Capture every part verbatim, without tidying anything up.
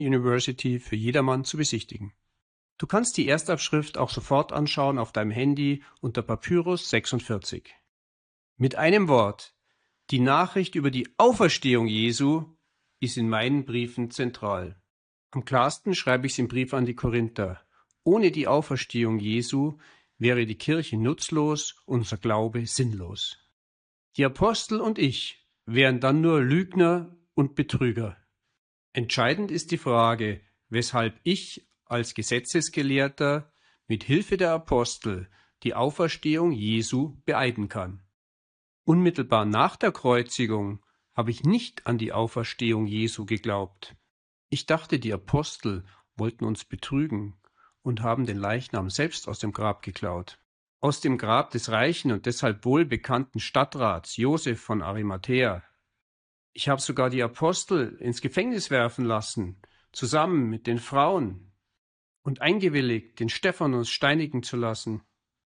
University für jedermann zu besichtigen. Du kannst die Erstabschrift auch sofort anschauen auf deinem Handy unter Papyrus sechsundvierzig. Mit einem Wort, die Nachricht über die Auferstehung Jesu ist in meinen Briefen zentral. Am klarsten schreibe ich es im Brief an die Korinther. Ohne die Auferstehung Jesu wäre die Kirche nutzlos, unser Glaube sinnlos. Die Apostel und ich wären dann nur Lügner und Betrüger. Entscheidend ist die Frage, weshalb ich als Gesetzesgelehrter mit Hilfe der Apostel die Auferstehung Jesu beeiden kann. Unmittelbar nach der Kreuzigung habe ich nicht an die Auferstehung Jesu geglaubt. Ich dachte, die Apostel wollten uns betrügen und haben den Leichnam selbst aus dem Grab geklaut. Aus dem Grab des reichen und deshalb wohlbekannten Stadtrats Josef von Arimathäa. Ich habe sogar die Apostel ins Gefängnis werfen lassen, zusammen mit den Frauen, und eingewilligt, den Stephanus steinigen zu lassen.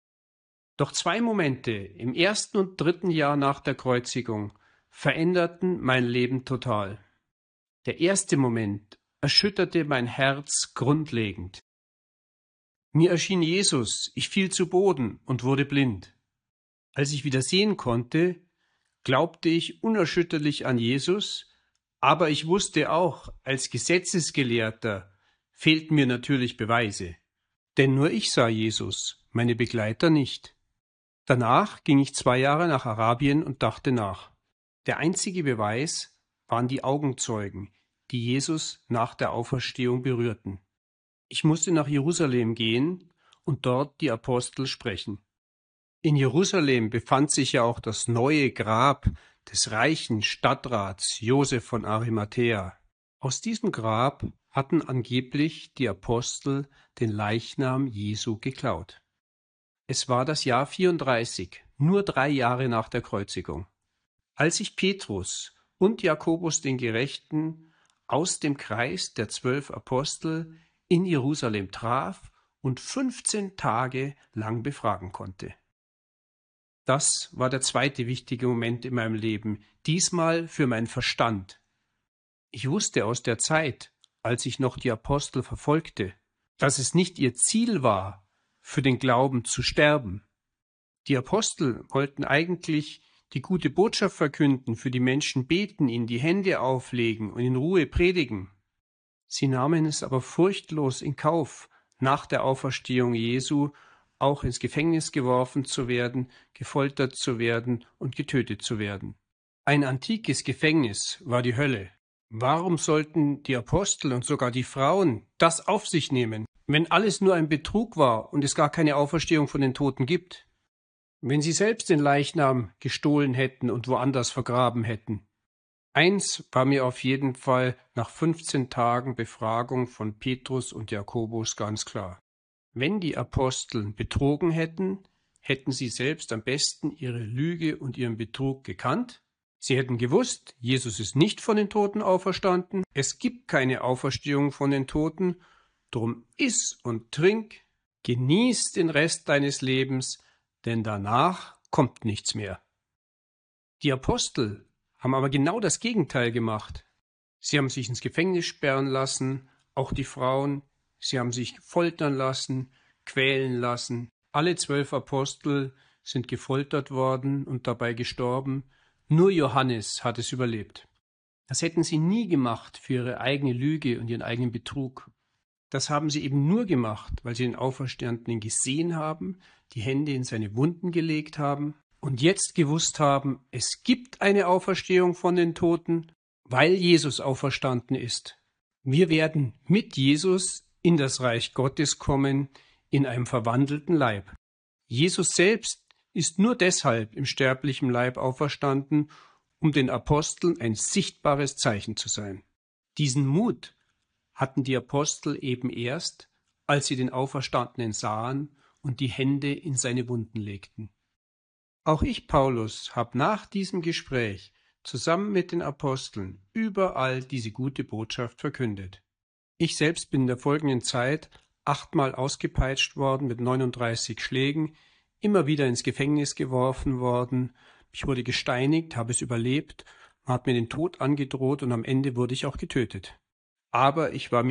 Doch zwei Momente im ersten und dritten Jahr nach der Kreuzigung veränderten mein Leben total. Der erste Moment erschütterte mein Herz grundlegend. Mir erschien Jesus, ich fiel zu Boden und wurde blind. Als ich wieder sehen konnte, glaubte ich unerschütterlich an Jesus, aber ich wusste auch, als Gesetzesgelehrter fehlten mir natürlich Beweise. Denn nur ich sah Jesus, meine Begleiter nicht. Danach ging ich zwei Jahre nach Arabien und dachte nach. Der einzige Beweis waren die Augenzeugen, die Jesus nach der Auferstehung berührten. Ich musste nach Jerusalem gehen und dort die Apostel sprechen. In Jerusalem befand sich ja auch das neue Grab des reichen Stadtrats Josef von Arimathäa. Aus diesem Grab hatten angeblich die Apostel den Leichnam Jesu geklaut. Es war das Jahr vierunddreißig, nur drei Jahre nach der Kreuzigung. Als ich Petrus und Jakobus den Gerechten aus dem Kreis der zwölf Apostel in Jerusalem traf und fünfzehn Tage lang befragen konnte. Das war der zweite wichtige Moment in meinem Leben, diesmal für meinen Verstand. Ich wusste aus der Zeit, als ich noch die Apostel verfolgte, dass es nicht ihr Ziel war, für den Glauben zu sterben. Die Apostel wollten eigentlich die gute Botschaft verkünden, für die Menschen beten, ihnen die Hände auflegen und in Ruhe predigen. Sie nahmen es aber furchtlos in Kauf, nach der Auferstehung Jesu auch ins Gefängnis geworfen zu werden, gefoltert zu werden und getötet zu werden. Ein antikes Gefängnis war die Hölle. Warum sollten die Apostel und sogar die Frauen das auf sich nehmen, wenn alles nur ein Betrug war und es gar keine Auferstehung von den Toten gibt? Wenn sie selbst den Leichnam gestohlen hätten und woanders vergraben hätten? Eins war mir auf jeden Fall nach fünfzehn Tagen Befragung von Petrus und Jakobus ganz klar. Wenn die Apostel betrogen hätten, hätten sie selbst am besten ihre Lüge und ihren Betrug gekannt. Sie hätten gewusst, Jesus ist nicht von den Toten auferstanden, es gibt keine Auferstehung von den Toten, drum iss und trink, genieß den Rest deines Lebens, denn danach kommt nichts mehr. Die Apostel haben aber genau das Gegenteil gemacht. Sie haben sich ins Gefängnis sperren lassen, auch die Frauen, sie haben sich foltern lassen, quälen lassen. Alle zwölf Apostel sind gefoltert worden und dabei gestorben. Nur Johannes hat es überlebt. Das hätten sie nie gemacht für ihre eigene Lüge und ihren eigenen Betrug. Das haben sie eben nur gemacht, weil sie den Auferstandenen gesehen haben, die Hände in seine Wunden gelegt haben und jetzt gewusst haben, es gibt eine Auferstehung von den Toten, weil Jesus auferstanden ist. Wir werden mit Jesus in das Reich Gottes kommen, in einem verwandelten Leib. Jesus selbst ist nur deshalb im sterblichen Leib auferstanden, um den Aposteln ein sichtbares Zeichen zu sein. Diesen Mut hatten die Apostel eben erst, als sie den Auferstandenen sahen und die Hände in seine Wunden legten. Auch ich, Paulus, habe nach diesem Gespräch zusammen mit den Aposteln überall diese gute Botschaft verkündet. Ich selbst bin in der folgenden Zeit achtmal ausgepeitscht worden mit neununddreißig Schlägen, immer wieder ins Gefängnis geworfen worden, ich wurde gesteinigt, habe es überlebt, man hat mir den Tod angedroht und am Ende wurde ich auch getötet. aber ich war